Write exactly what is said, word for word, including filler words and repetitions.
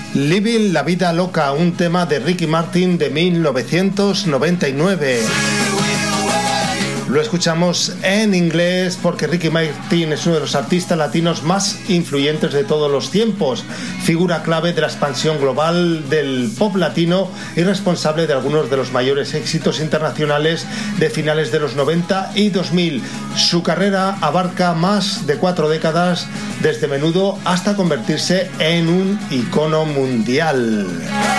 Living la vida loca, un tema de Ricky Martin de mil novecientos noventa y nueve. Lo escuchamos en inglés porque Ricky Martin es uno de los artistas latinos más influyentes de todos los tiempos, figura clave de la expansión global del pop latino y responsable de algunos de los mayores éxitos internacionales de finales de los noventa y dos mil. Su carrera abarca más de cuatro décadas, desde Menudo hasta convertirse en un icono mundial.